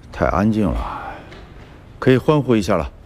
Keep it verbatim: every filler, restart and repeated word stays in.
太安静了，可以欢呼一下了。